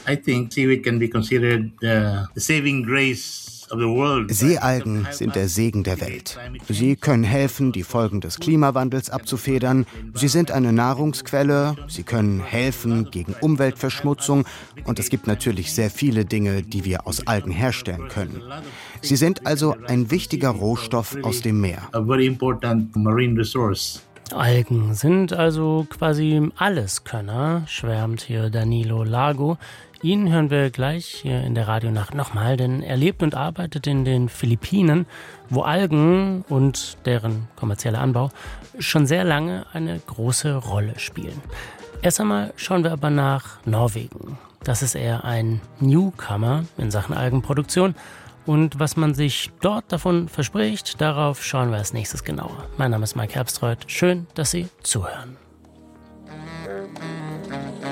I think seaweed can be considered the saving grace. Seealgen sind der Segen der Welt. Sie können helfen, die Folgen des Klimawandels abzufedern. Sie sind eine Nahrungsquelle. Sie können helfen gegen Umweltverschmutzung. Und es gibt natürlich sehr viele Dinge, die wir aus Algen herstellen können. Sie sind also ein wichtiger Rohstoff aus dem Meer. Algen sind also quasi Alleskönner, schwärmt hier Danilo Lago. Ihn hören wir gleich hier in der Radionacht nochmal, denn er lebt und arbeitet in den Philippinen, wo Algen und deren kommerzieller Anbau schon sehr lange eine große Rolle spielen. Erst einmal schauen wir aber nach Norwegen. Das ist eher ein Newcomer in Sachen Algenproduktion. Und was man sich dort davon verspricht, darauf schauen wir als nächstes genauer. Mein Name ist Mike Herbstreuth. Schön, dass Sie zuhören.